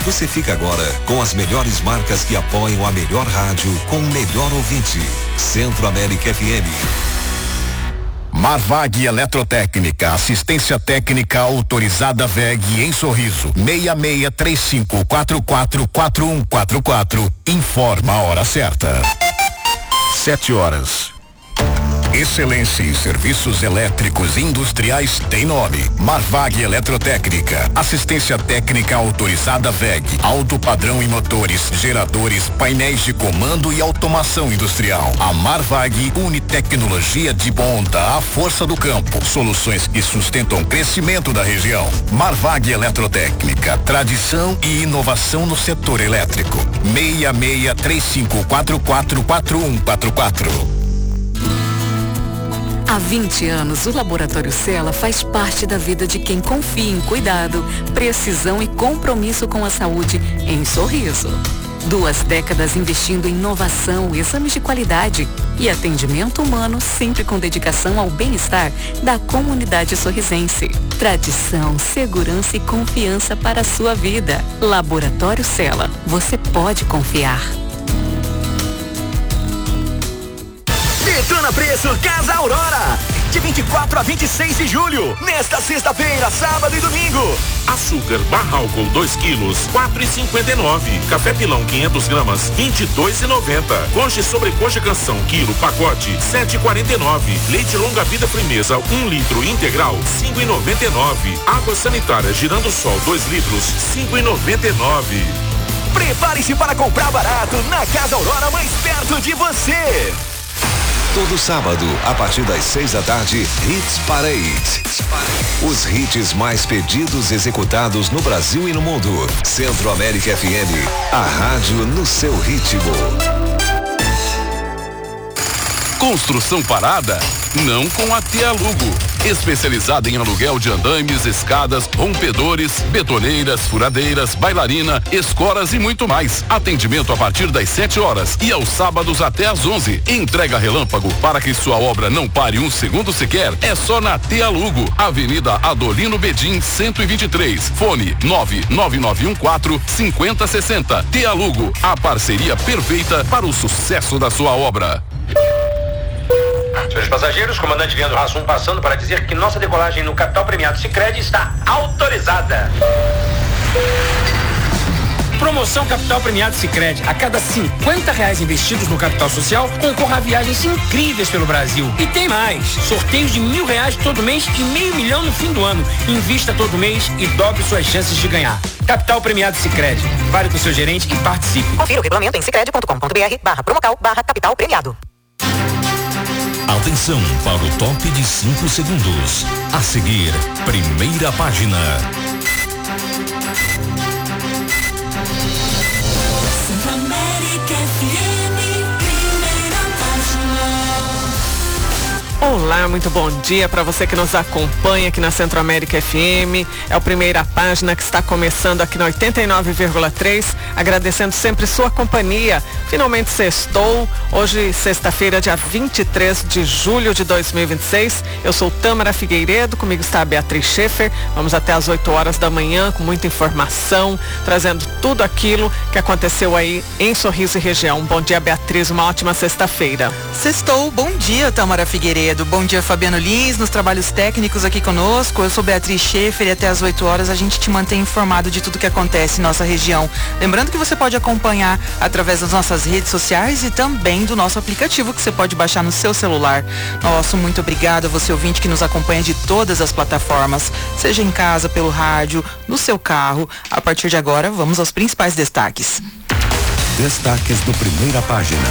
Você fica agora com as melhores marcas que apoiam a melhor rádio com o melhor ouvinte. Centro América FM. Marvag Eletrotécnica, assistência técnica autorizada VEG em Sorriso, 6635444144. Informa a hora certa. 7 horas. Excelência em serviços elétricos industriais tem nome. Marvag Eletrotécnica. Assistência técnica autorizada VEG. Alto padrão em motores, geradores, painéis de comando e automação industrial. A Marvag une tecnologia de ponta à força do campo. Soluções que sustentam o crescimento da região. Marvag Eletrotécnica. Tradição e inovação no setor elétrico. 6635444144. Há 20 anos, o Laboratório Cella faz parte da vida de quem confia em cuidado, precisão e compromisso com a saúde em Sorriso. 2 décadas investindo em inovação, exames de qualidade e atendimento humano, sempre com dedicação ao bem-estar da comunidade sorrisense. Tradição, segurança e confiança para a sua vida. Laboratório Cella, você pode confiar. Detona Preço Casa Aurora, de 24 a 26 de julho, nesta sexta-feira, sábado e domingo. Açúcar barra álcool 2 quilos, 4,59. Café Pilão 500 gramas, 22,90. Coxa e sobrecoxa Canção quilo pacote, 7,49. Leite Longa Vida Frimeza 1 litro integral, 5,99. Água sanitária Girando Sol 2 litros, 5,99. Prepare-se para comprar barato na Casa Aurora, mais perto de você. Todo sábado, a partir das 6 da tarde, Hits Parade. Os hits mais pedidos e executados no Brasil e no mundo. Centro América FM, a rádio no seu ritmo. Construção parada? Não com a Tealugo. Especializada em aluguel de andaimes, escadas, rompedores, betoneiras, furadeiras, bailarina, escoras e muito mais. Atendimento a partir das 7 horas e aos sábados até às 11. Entrega relâmpago para que sua obra não pare um segundo sequer. É só na Tealugo, Avenida Adolino Bedim 123. Fone 99914-5060. Tealugo, a parceria perfeita para o sucesso da sua obra. Senhores passageiros, comandante Leandro Hassum passando para dizer que nossa decolagem no capital premiado Sicredi está autorizada. Promoção Capital Premiado Sicredi. A cada R$50 investidos no capital social, concorra a viagens incríveis pelo Brasil. E tem mais. Sorteios de R$1.000 todo mês e R$500 mil no fim do ano. Invista todo mês e dobre suas chances de ganhar. Capital Premiado Sicredi. Vale com seu gerente e participe. Confira o regulamento em sicredi.com.br/capital premiado. Atenção para o top de 5 segundos. A seguir, primeira página. Olá, muito bom dia para você que nos acompanha aqui na Centro América FM. É a primeira página que está começando aqui na 89,3. Agradecendo sempre sua companhia. Finalmente sextou. Hoje, sexta-feira, dia 23 de julho de 2026. Eu sou Tâmara Figueiredo, comigo está a Beatriz Schaefer. Vamos até às 8 horas da manhã com muita informação, trazendo tudo aquilo que aconteceu aí em Sorriso e região. Bom dia, Beatriz, uma ótima sexta-feira. Sextou, bom dia, Tâmara Figueiredo. Bom dia, Fabiano Lins, nos trabalhos técnicos aqui conosco. Eu sou Beatriz Schaefer e até às 8 horas a gente te mantém informado de tudo que acontece em nossa região. Lembrando que você pode acompanhar através das nossas redes sociais e também do nosso aplicativo que você pode baixar no seu celular. Nosso muito obrigado a você ouvinte que nos acompanha de todas as plataformas, seja em casa, pelo rádio, no seu carro. A partir de agora, vamos aos principais destaques. Destaques do primeira página.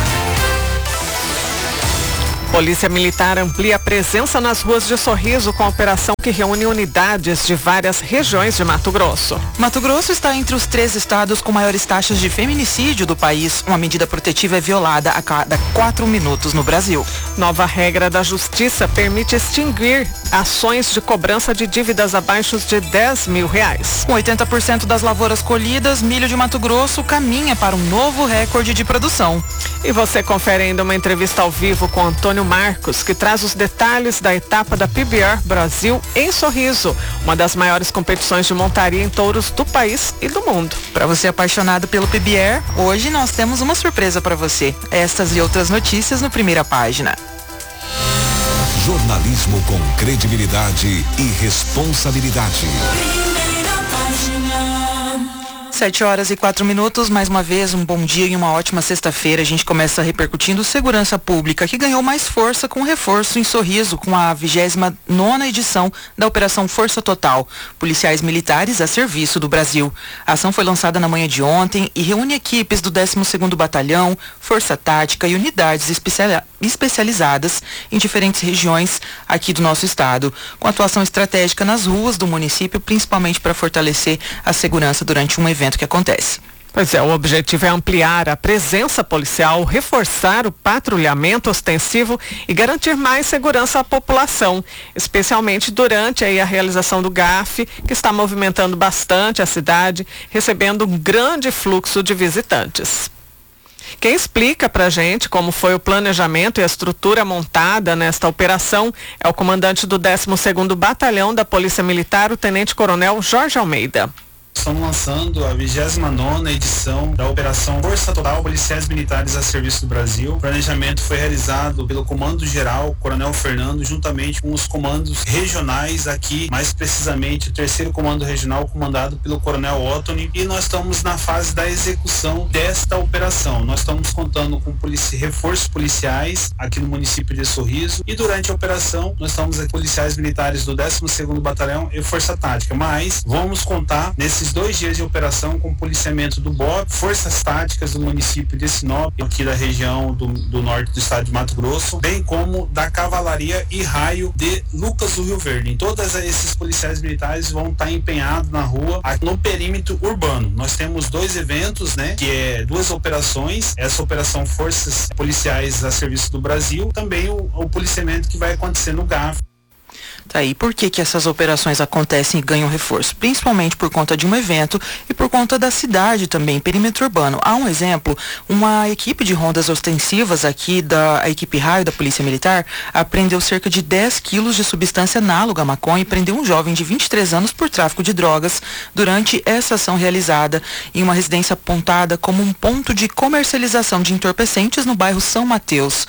Polícia Militar amplia a presença nas ruas de Sorriso com a operação que reúne unidades de várias regiões de Mato Grosso. Mato Grosso está entre os 3 estados com maiores taxas de feminicídio do país. Uma medida protetiva é violada a cada 4 minutos no Brasil. Nova regra da Justiça permite extinguir ações de cobrança de dívidas abaixo de R$10 mil. Com 80% das lavouras colhidas, milho de Mato Grosso caminha para um novo recorde de produção. E você confere ainda uma entrevista ao vivo com Antônio Antônio Marcos, que traz os detalhes da etapa da PBR Brasil em Sorriso, uma das maiores competições de montaria em touros do país e do mundo. Para você apaixonado pelo PBR, hoje nós temos uma surpresa para você. Estas e outras notícias no Primeira Página. Jornalismo com credibilidade e responsabilidade. 7h04, mais uma vez, um bom dia e uma ótima sexta-feira. A gente começa repercutindo segurança pública, que ganhou mais força com reforço em Sorriso, com a 29ª edição da Operação Força Total, policiais militares a serviço do Brasil. A ação foi lançada na manhã de ontem e reúne equipes do 12º Batalhão, Força Tática e unidades especializadas em diferentes regiões aqui do nosso estado, com atuação estratégica nas ruas do município, principalmente para fortalecer a segurança durante um evento que acontece. Pois é, o objetivo é ampliar a presença policial, reforçar o patrulhamento ostensivo e garantir mais segurança à população, especialmente durante a realização do GAF, que está movimentando bastante a cidade, recebendo um grande fluxo de visitantes. Quem explica pra gente como foi o planejamento e a estrutura montada nesta operação é o comandante do 12º Batalhão da Polícia Militar, o Tenente-Coronel Jorge Almeida. Estamos lançando a 29ª edição da Operação Força Total Policiais Militares a Serviço do Brasil. O planejamento foi realizado pelo Comando Geral, Coronel Fernando, juntamente com os comandos regionais aqui, mais precisamente o 3º Comando Regional, comandado pelo Coronel Ottoni, e nós estamos na fase da execução desta operação. Nós estamos contando com reforços policiais aqui no município de Sorriso, e durante a operação nós estamos aqui policiais militares do 12º Batalhão e Força Tática, mas vamos contar nesses 2 dias de operação com policiamento do BOP, forças táticas do município de Sinop, aqui da região do norte do estado de Mato Grosso, bem como da Cavalaria e Raio de Lucas do Rio Verde. Em todos esses policiais militares vão estar empenhados na rua, no perímetro urbano. Nós temos 2 eventos, que é 2 operações, essa operação Forças Policiais a Serviço do Brasil, também o policiamento que vai acontecer no GAF. Tá aí, por que essas operações acontecem e ganham reforço? Principalmente por conta de um evento e por conta da cidade também, perímetro urbano. Há um exemplo, uma equipe de rondas ostensivas aqui a equipe Raio da Polícia Militar apreendeu cerca de 10 quilos de substância análoga à maconha e prendeu um jovem de 23 anos por tráfico de drogas durante essa ação realizada em uma residência apontada como um ponto de comercialização de entorpecentes no bairro São Mateus.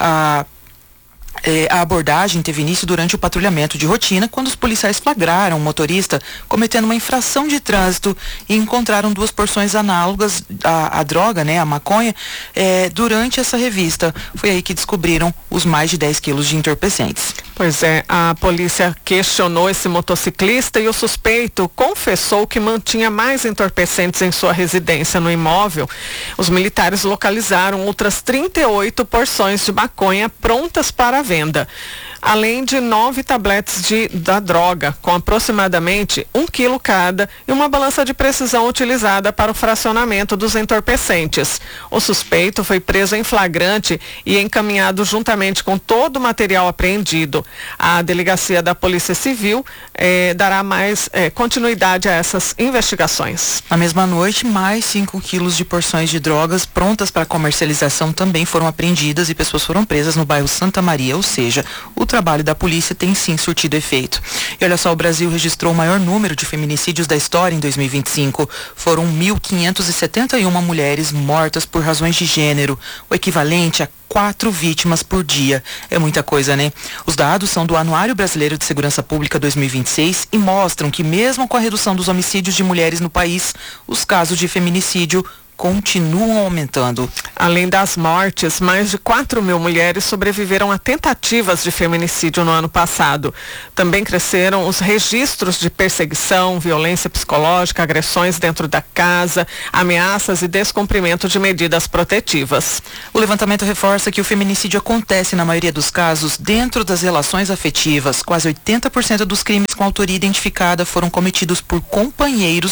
A abordagem teve início durante o patrulhamento de rotina, quando os policiais flagraram um motorista cometendo uma infração de trânsito e encontraram 2 porções análogas à droga, a maconha, durante essa revista. Foi aí que descobriram os mais de 10 quilos de entorpecentes. Pois é, a polícia questionou esse motociclista e o suspeito confessou que mantinha mais entorpecentes em sua residência no imóvel. Os militares localizaram outras 38 porções de maconha prontas para venda, além de 9 tabletes da droga, com aproximadamente 1 quilo cada, e uma balança de precisão utilizada para o fracionamento dos entorpecentes. O suspeito foi preso em flagrante e encaminhado juntamente com todo o material apreendido. A delegacia da Polícia Civil dará mais continuidade a essas investigações. Na mesma noite, mais 5 quilos de porções de drogas prontas para comercialização também foram apreendidas e pessoas foram presas no bairro Santa Maria, ou seja, o trabalho da polícia tem sim surtido efeito. E olha só, o Brasil registrou o maior número de feminicídios da história em 2025. Foram 1.571 mulheres mortas por razões de gênero, o equivalente a 4 vítimas por dia. É muita coisa, né? Os dados são do Anuário Brasileiro de Segurança Pública 2026 e mostram que mesmo com a redução dos homicídios de mulheres no país, os casos de feminicídio continuam aumentando. Além das mortes, mais de 4.000 mulheres sobreviveram a tentativas de feminicídio no ano passado. Também cresceram os registros de perseguição, violência psicológica, agressões dentro da casa, ameaças e descumprimento de medidas protetivas. O levantamento reforça que o feminicídio acontece, na maioria dos casos, dentro das relações afetivas. Quase 80% dos crimes com autoria identificada foram cometidos por companheiros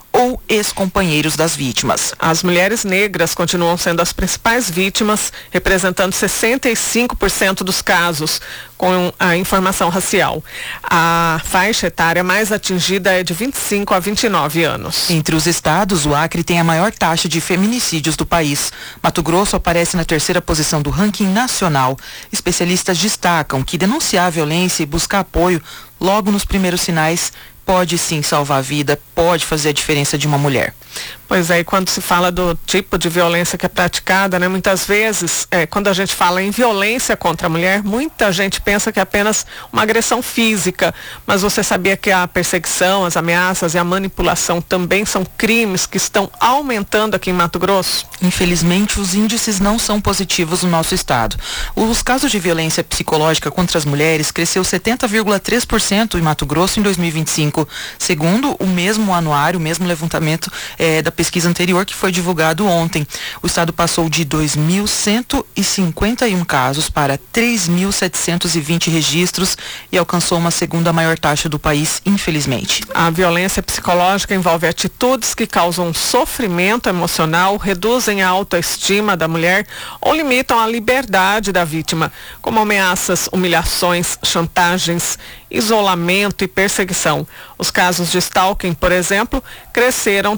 ou ex-companheiros das vítimas. As mulheres negras continuam sendo as principais vítimas, representando 65% dos casos, com a informação racial. A faixa etária mais atingida é de 25 a 29 anos. Entre os estados, o Acre tem a maior taxa de feminicídios do país. Mato Grosso aparece na terceira posição do ranking nacional. Especialistas destacam que denunciar a violência e buscar apoio logo nos primeiros sinais pode sim salvar a vida, pode fazer a diferença de uma mulher. Pois é, e quando se fala do tipo de violência que é praticada, né, muitas vezes, quando a gente fala em violência contra a mulher, muita gente pensa que é apenas uma agressão física, mas você sabia que a perseguição, as ameaças e a manipulação também são crimes que estão aumentando aqui em Mato Grosso? Infelizmente, os índices não são positivos no nosso estado. Os casos de violência psicológica contra as mulheres cresceu 70,3% em Mato Grosso em 2025, segundo o mesmo anuário, o mesmo levantamento da pesquisa anterior que foi divulgado ontem. O estado passou de 2.151 casos para 3.720 registros e alcançou uma segunda maior taxa do país, infelizmente. A violência psicológica envolve atitudes que causam sofrimento emocional, reduzem a autoestima da mulher ou limitam a liberdade da vítima, como ameaças, humilhações, chantagens, isolamento e perseguição. Os casos de stalking, por exemplo, cresceram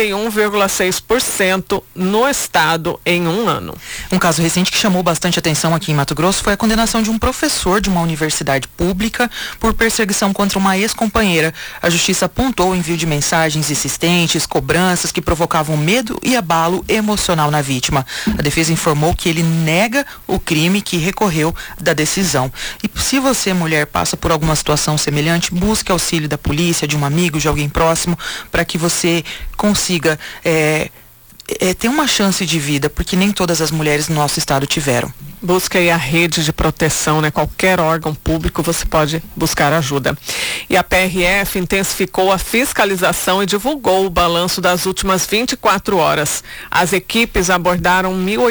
31,6% no estado em um ano. Um caso recente que chamou bastante atenção aqui em Mato Grosso foi a condenação de um professor de uma universidade pública por perseguição contra uma ex-companheira. A justiça apontou o envio de mensagens insistentes, cobranças que provocavam medo e abalo emocional na vítima. A defesa informou que ele nega o crime, que recorreu da decisão. E se você, mulher, passa por alguma situação semelhante, busque auxílio da polícia, de um amigo, de alguém próximo, para que você consiga ter uma chance de vida, porque nem todas as mulheres no nosso estado tiveram. Busque aí a rede de proteção, né? Qualquer órgão público você pode buscar ajuda. E a PRF intensificou a fiscalização e divulgou o balanço das últimas 24 horas. As equipes abordaram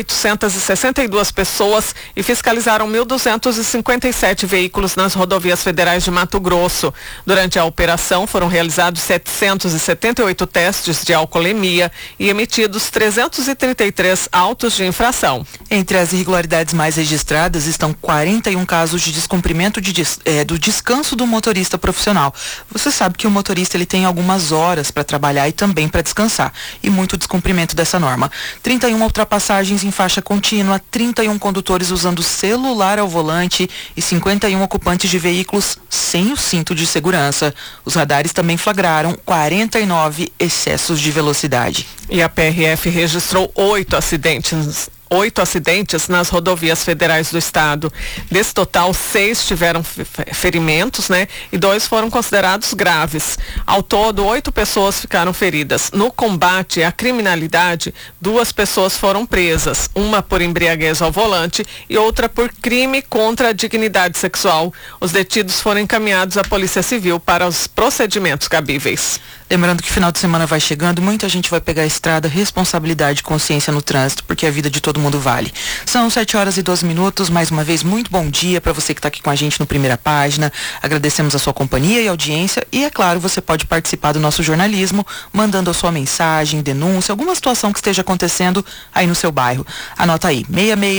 1.862 pessoas e fiscalizaram 1.257 veículos nas rodovias federais de Mato Grosso. Durante a operação foram realizados 778 testes de alcoolemia e emitidos 333 autos de infração. Entre as irregularidades mais registradas estão 41 casos de descumprimento do descanso do motorista profissional. Você sabe que o motorista ele tem algumas horas para trabalhar e também para descansar, e muito descumprimento dessa norma. 31 ultrapassagens em faixa contínua, 31 condutores usando celular ao volante e 51 ocupantes de veículos sem o cinto de segurança. Os radares também flagraram 49 excessos de velocidade. E a PRF registrou 8 acidentes nas rodovias federais do estado. Desse total, 6 tiveram ferimentos, né? E 2 foram considerados graves. Ao todo, 8 pessoas ficaram feridas. No combate à criminalidade, 2 pessoas foram presas, uma por embriaguez ao volante e outra por crime contra a dignidade sexual. Os detidos foram encaminhados à Polícia Civil para os procedimentos cabíveis. Lembrando que final de semana vai chegando, muita gente vai pegar a estrada, responsabilidade e consciência no trânsito, porque a vida de todo mundo vale. São 7h12, mais uma vez, muito bom dia para você que está aqui com a gente no Primeira Página. Agradecemos a sua companhia e audiência e, é claro, você pode participar do nosso jornalismo, mandando a sua mensagem, denúncia, alguma situação que esteja acontecendo aí no seu bairro. Anota aí,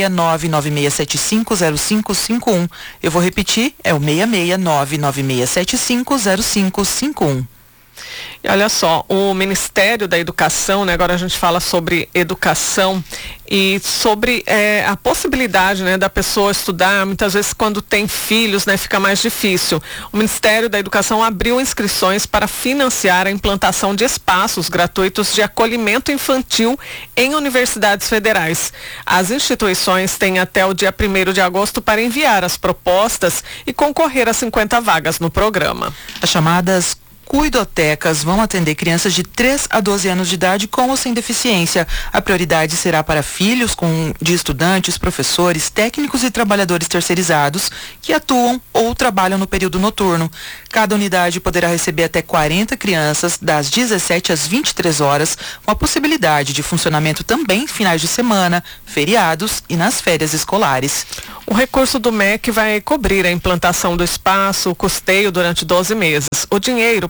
66996750551. Eu vou repetir, é o 66996750551. E olha só, o Ministério da Educação, né, agora a gente fala sobre educação e sobre a possibilidade, né, da pessoa estudar. Muitas vezes quando tem filhos, né, fica mais difícil. O Ministério da Educação abriu inscrições para financiar a implantação de espaços gratuitos de acolhimento infantil em universidades federais. As instituições têm até o dia 1º de agosto para enviar as propostas e concorrer a 50 vagas no programa. As chamadas cuidotecas vão atender crianças de 3 a 12 anos de idade com ou sem deficiência. A prioridade será para filhos de estudantes, professores, técnicos e trabalhadores terceirizados que atuam ou trabalham no período noturno. Cada unidade poderá receber até 40 crianças das 17 às 23 horas, com a possibilidade de funcionamento também em finais de semana, feriados e nas férias escolares. O recurso do MEC vai cobrir a implantação do espaço, o custeio durante 12 meses. O dinheiro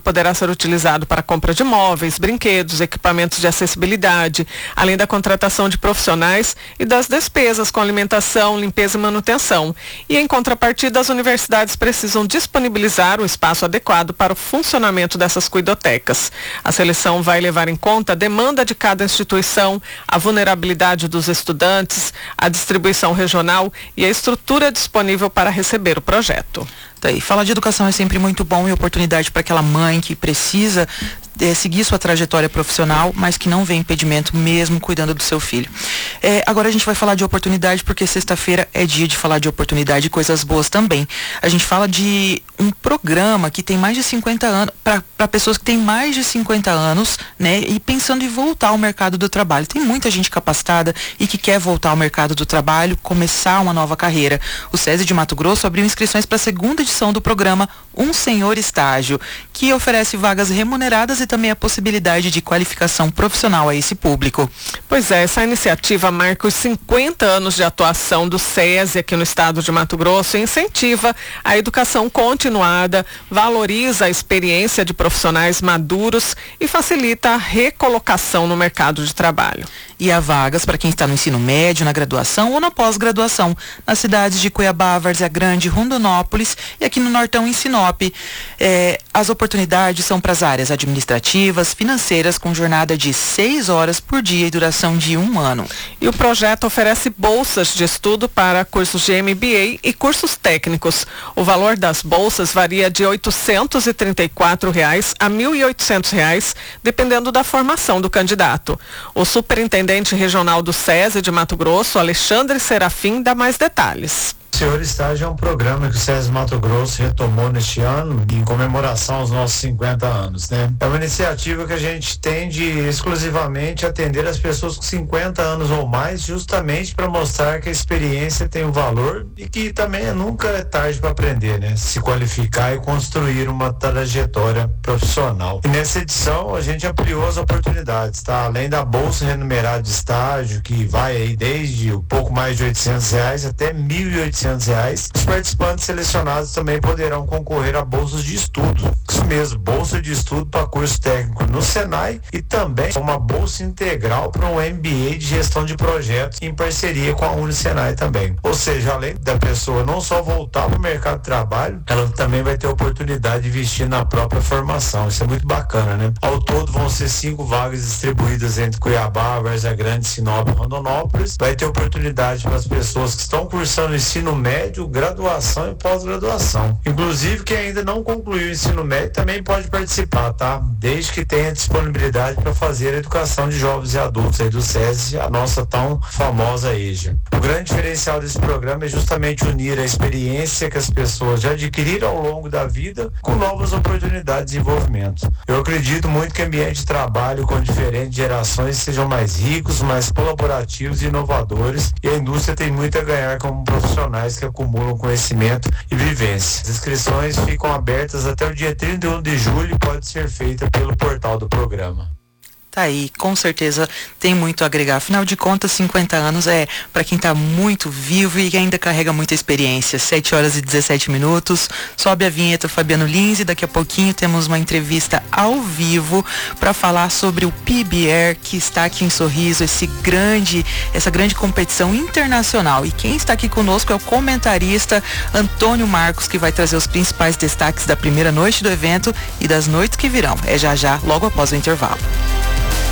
poderá ser utilizado para compra de móveis, brinquedos, equipamentos de acessibilidade, além da contratação de profissionais e das despesas com alimentação, limpeza e manutenção. E em contrapartida, as universidades precisam disponibilizar o espaço adequado para o funcionamento dessas cuidotecas. A seleção vai levar em conta a demanda de cada instituição, a vulnerabilidade dos estudantes, a distribuição regional e a estrutura disponível para receber o projeto. Tá aí. Falar de educação é sempre muito bom e oportunidade para aquela mãe que precisa seguir sua trajetória profissional, mas que não vê impedimento mesmo cuidando do seu filho. Agora a gente vai falar de oportunidade, porque sexta-feira é dia de falar de oportunidade e coisas boas também. A gente fala de um programa que tem mais de 50 anos, para pessoas que têm mais de 50 anos, né, e pensando em voltar ao mercado do trabalho. Tem muita gente capacitada e que quer voltar ao mercado do trabalho, começar uma nova carreira. O SESI de Mato Grosso abriu inscrições para a segunda edição do programa Um Senhor Estágio, que oferece vagas remuneradas e também a possibilidade de qualificação profissional a esse público. Pois é, essa iniciativa marca os 50 anos de atuação do SESI aqui no estado de Mato Grosso e incentiva a educação continuada, valoriza a experiência de profissionais maduros e facilita a recolocação no mercado de trabalho. E há vagas para quem está no ensino médio, na graduação ou na pós-graduação, nas cidades de Cuiabá, Várzea Grande, Rondonópolis e aqui no Nortão, em Sinop. As oportunidades são para as áreas administrativas, financeiras, com jornada de 6 horas por dia e duração de 1 ano. E o projeto oferece bolsas de estudo para cursos de MBA e cursos técnicos. O valor das bolsas varia de R$ 834 a R$ 1.800, dependendo da formação do candidato. O superintendente regional do SESI de Mato Grosso, Alexandre Serafim, dá mais detalhes. O Senhor Estágio é um programa que o SESI Mato Grosso retomou neste ano em comemoração aos nossos 50 anos, né? É uma iniciativa que a gente tem de exclusivamente atender as pessoas com 50 anos ou mais, justamente para mostrar que a experiência tem um valor e que também nunca é tarde para aprender, né? Se qualificar e construir uma trajetória profissional. E nessa edição a gente ampliou as oportunidades, tá? Além da bolsa remunerada de estágio, que vai aí desde um pouco mais de R$800 até R$1.800, os participantes selecionados também poderão concorrer a bolsas de estudo. Isso mesmo, bolsa de estudo para curso técnico no Senai e também uma bolsa integral para um MBA de gestão de projetos em parceria com a Unisenai também. Ou seja, além da pessoa não só voltar para o mercado de trabalho, ela também vai ter a oportunidade de investir na própria formação. Isso é muito bacana, né? Ao todo vão ser 5 vagas distribuídas entre Cuiabá, Várzea Grande, Sinop e Rondonópolis. Vai ter oportunidade para as pessoas que estão cursando ensino médio, graduação e pós-graduação. Inclusive, quem ainda não concluiu o ensino médio também pode participar, tá? Desde que tenha disponibilidade para fazer a educação de jovens e adultos aí do SESI, a nossa tão famosa EJA. O grande diferencial desse programa é justamente unir a experiência que as pessoas já adquiriram ao longo da vida com novas oportunidades de desenvolvimento. Eu acredito muito que o ambiente de trabalho com diferentes gerações sejam mais ricos, mais colaborativos e inovadores, e a indústria tem muito a ganhar como profissionais que acumulam conhecimento e vivência. As inscrições ficam abertas até o dia 31 de julho e pode ser feita pelo portal do programa. Tá aí, com certeza tem muito a agregar. Afinal de contas, 50 anos é para quem tá muito vivo e ainda carrega muita experiência. 7 horas e 17 minutos. Sobe a vinheta, Fabiano Lins, e daqui a pouquinho temos uma entrevista ao vivo para falar sobre o PBR, que está aqui em Sorriso, essa grande competição internacional. E quem está aqui conosco é o comentarista Antônio Marcos, que vai trazer os principais destaques da primeira noite do evento e das noites que virão. É já, logo após o intervalo.